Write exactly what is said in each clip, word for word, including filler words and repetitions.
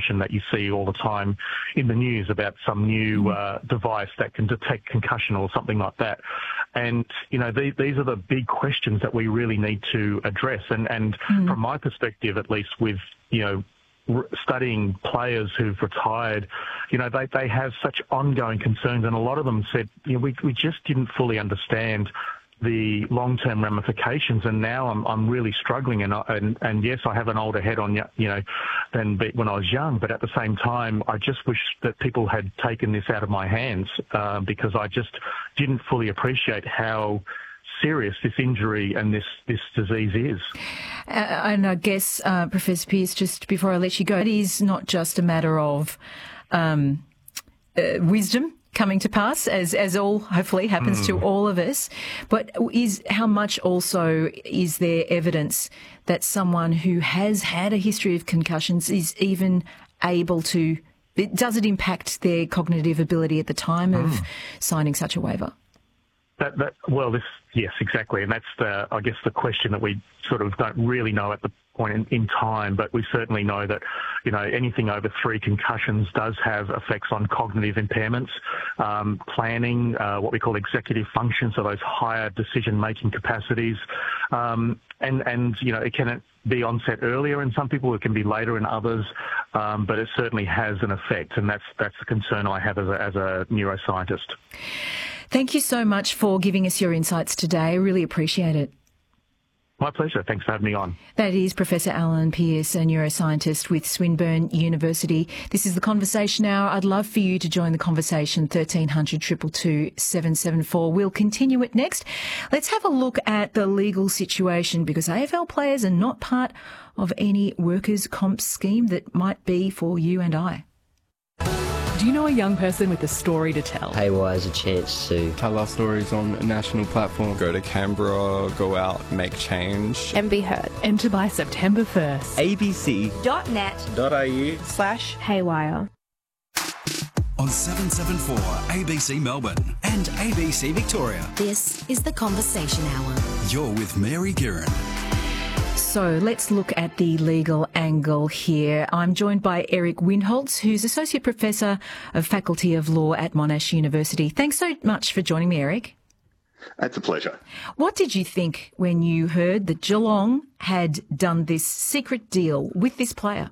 that you see all the time in the news about some new uh, device that can detect concussion or something like that. And, you know, these, these are the big questions that we really need to address. And, and mm. from my perspective, at least with, you know, studying players who've retired, you know, they, they have such ongoing concerns, and a lot of them said, you know, we, we just didn't fully understand the long-term ramifications, and now I'm I'm really struggling. And I, and and yes, I have an older head on, you know, than when I was young, but at the same time, I just wish that people had taken this out of my hands uh, because I just didn't fully appreciate how serious this injury and this, this disease is. Uh, and I guess, uh, Professor Pearce, just before I let you go, it is not just a matter of um, uh, wisdom coming to pass, as as all hopefully happens mm. to all of us, but is how much also is there evidence that someone who has had a history of concussions is even able to, it, does it impact their cognitive ability at the time mm. of signing such a waiver? That, that, well, this, yes, exactly. And that's the, I guess, the question that we sort of don't really know at the point in, in time, but we certainly know that, you know, anything over three concussions does have effects on cognitive impairments, um, planning, uh, what we call executive function, so those higher decision-making capacities. Um, and, and, you know, it can be onset earlier in some people, it can be later in others, um, but it certainly has an effect, and that's, that's the concern I have as a, as a neuroscientist. Thank you so much for giving us your insights today. I really appreciate it. My pleasure. Thanks for having me on. That is Professor Alan Pearce, a neuroscientist with Swinburne University. This is The Conversation Hour. I'd love for you to join the conversation, thirteen hundred, two two two, seven seven four. We'll continue it next. Let's have a look at the legal situation, because A F L players are not part of any workers' comp scheme that might be for you and I. Do you know a young person with a story to tell? Haywire is a chance to tell our stories on a national platform. Go to Canberra, go out, make change. And be heard. Enter by September first. abc.net.au slash haywire. On seven seven four A B C Melbourne and A B C Victoria. This is The Conversation Hour. You're with Mary Guerin. So let's look at the legal angle here. I'm joined by Eric Windholz, who's Associate Professor of Faculty of Law at Monash University. Thanks so much for joining me, Eric. It's a pleasure. What did you think when you heard that Geelong had done this secret deal with this player?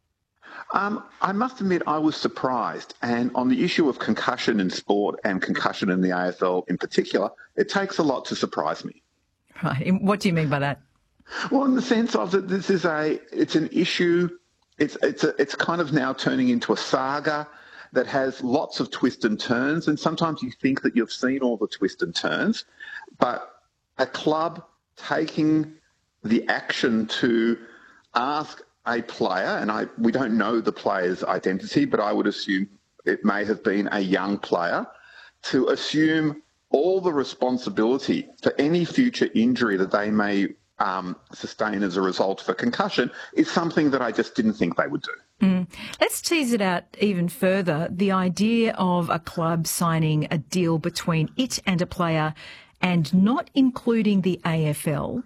Um, I must admit I was surprised. And on the issue of concussion in sport and concussion in the A F L in particular, it takes a lot to surprise me. Right. What do you mean by that? Well, in the sense of that this is a, it's an issue, it's it's a, it's kind of now turning into a saga that has lots of twists and turns, and sometimes you think that you've seen all the twists and turns, but a club taking the action to ask a player, and I we don't know the player's identity, but I would assume it may have been a young player, to assume all the responsibility for any future injury that they may Um, sustain as a result of a concussion is something that I just didn't think they would do. Mm. Let's tease it out even further. The idea of a club signing a deal between it and a player and not including the A F L,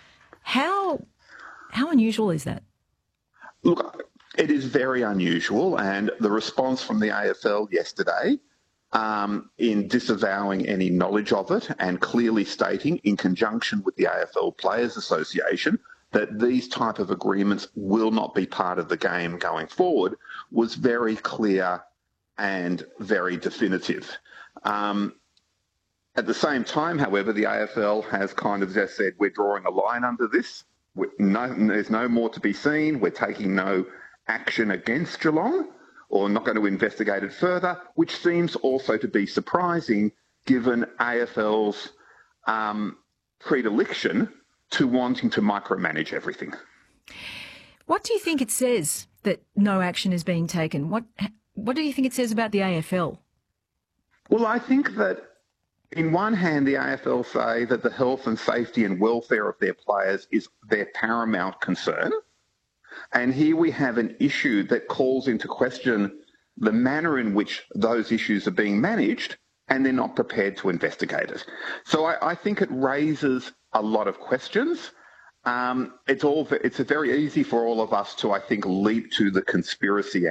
how how unusual is that? Look, it is very unusual, and the response from the A F L yesterday Um, in disavowing any knowledge of it and clearly stating, in conjunction with the A F L Players Association, that these type of agreements will not be part of the game going forward, was very clear and very definitive. Um, at the same time, however, the A F L has kind of just said, we're drawing a line under this. No, there's no more to be seen. We're taking no action against Geelong, or not going to investigate it further, which seems also to be surprising given A F L's um, predilection to wanting to micromanage everything. What do you think it says that no action is being taken? What What do you think it says about the A F L? Well, I think that in one hand, the A F L say that the health and safety and welfare of their players is their paramount concern. And here we have an issue that calls into question the manner in which those issues are being managed, and they're not prepared to investigate it. So I, I think it raises a lot of questions. Um, it's all it's very easy for all of us to, I think, leap to the conspiracy